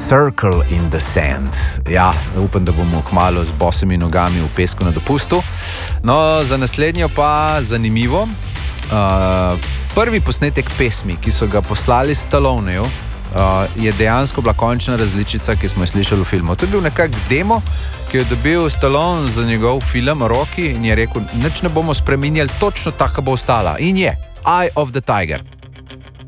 Circle in the Sand. Ja, upam, da bomo kmalu z bosimi nogami v pesku na dopustu. No, za naslednjo pa zanimivo. Prvi posnetek pesmi, ki so ga poslali Stalloneju, je dejansko bila končna različica, ki smo jo slišali v filmu. To je bil nekak demo, ki je dobil Stallone za njegov film Rocky in je rekel, nič ne bomo spreminjali, točno tako bo ostala. In je Eye of the Tiger.